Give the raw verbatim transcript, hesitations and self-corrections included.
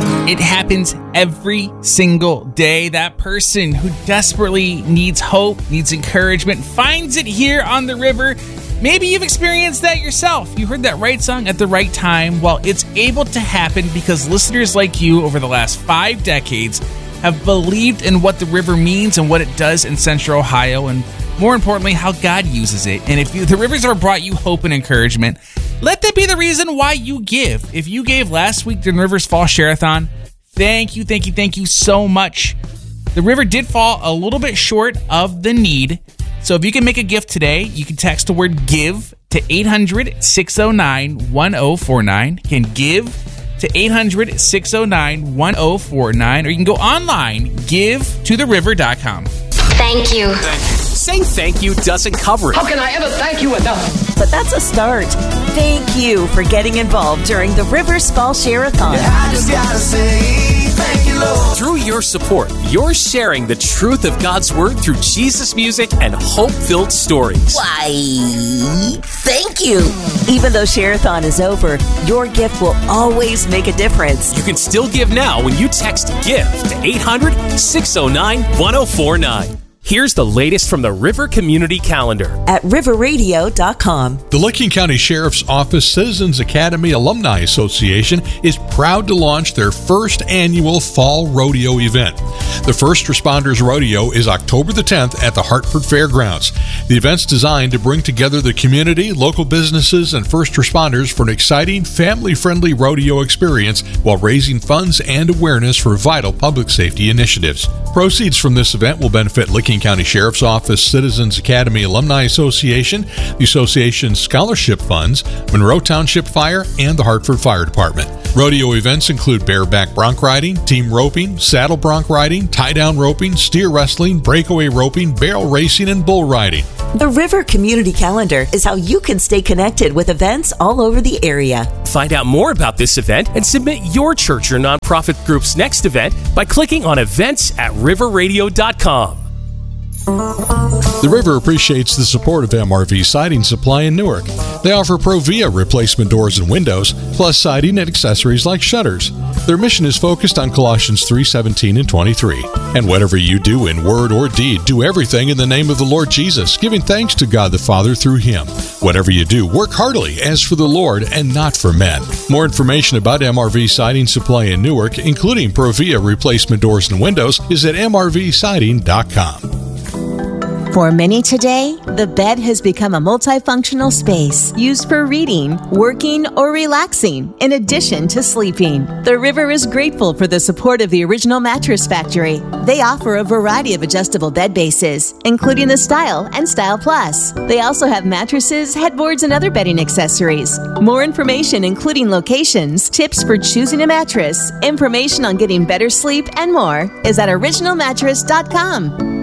It happens every single day. That person who desperately needs hope, needs encouragement, finds it here on the river. Maybe you've experienced that yourself. You heard that right song at the right time. Well, it's able to happen because listeners like you over the last five decades have believed in what the river means and what it does in Central Ohio, and more importantly, how God uses it. And if you, the rivers ever brought you hope and encouragement, let that be the reason why you give. If you gave last week during Rivers Fall Share-a-thon, thank you, thank you, thank you so much. The river did fall a little bit short of the need. So if you can make a gift today, you can text the word GIVE to eight hundred, six oh nine, one oh four nine. You can give to eight hundred, six oh nine, one oh four nine. Or you can go online, give to the river dot com. Thank you. Thank you. Saying thank you doesn't cover it. How can I ever thank you enough? But that's a start. Thank you for getting involved during the Rivers Fall Share-a-thon. I just gotta say thank you, Lord. Through your support, you're sharing the truth of God's Word through Jesus music and hope-filled stories. Why, thank you. Even though Share-a-thon is over, your gift will always make a difference. You can still give now when you text GIVE to eight hundred, six oh nine, one oh four nine. Here's the latest from the River Community Calendar at river radio dot com. The Licking County Sheriff's Office Citizens Academy Alumni Association is proud to launch their first annual Fall Rodeo event. The First Responders Rodeo is October the tenth at the Hartford Fairgrounds. The event's designed to bring together the community, local businesses, and first responders for an exciting, family-friendly rodeo experience while raising funds and awareness for vital public safety initiatives. Proceeds from this event will benefit Licking County Sheriff's Office Citizens Academy Alumni Association, the association's scholarship funds, Monroe Township Fire, and the Hartford Fire Department. Rodeo events include bareback bronc riding, team roping, saddle bronc riding, tie-down roping, steer wrestling, breakaway roping, barrel racing, and bull riding. The River Community Calendar is how you can stay connected with events all over the area. Find out more about this event and submit your church or nonprofit group's next event by clicking on events at river radio dot com. The River appreciates the support of M R V Siding Supply in Newark. They offer Provia replacement doors and windows, plus siding and accessories like shutters. Their mission is focused on Colossians three seventeen and twenty-three. And whatever you do in word or deed, do everything in the name of the Lord Jesus, giving thanks to God the Father through Him. Whatever you do, work heartily as for the Lord and not for men. More information about M R V Siding Supply in Newark, including Provia replacement doors and windows, is at m r v siding dot com. For many today, the bed has become a multifunctional space used for reading, working, or relaxing, in addition to sleeping. The River is grateful for the support of the Original Mattress Factory. They offer a variety of adjustable bed bases, including the Style and Style Plus. They also have mattresses, headboards, and other bedding accessories. More information, including locations, tips for choosing a mattress, information on getting better sleep, and more, is at original mattress dot com.